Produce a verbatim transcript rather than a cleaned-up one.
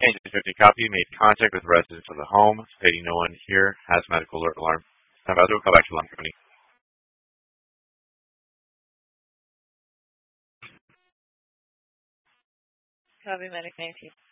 Agent fifty copy made contact with residents of the home, stating no one here has medical alert alarm. Have I'll call back to alarm company. Copy medic nineteen.